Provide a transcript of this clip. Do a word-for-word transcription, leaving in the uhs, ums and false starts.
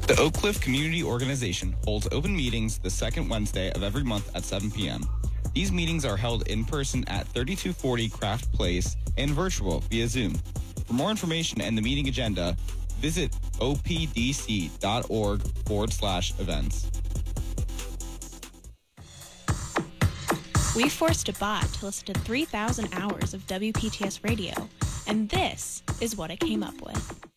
The Oak Cliff Community Organization holds open meetings the second Wednesday of every month at seven p.m. These meetings are held in person at thirty-two forty Craft Place and virtual via Zoom. For more information and the meeting agenda, visit opdc.org forward slash events. We forced a bot to listen to three thousand hours of W P T S radio, and this is what it came up with.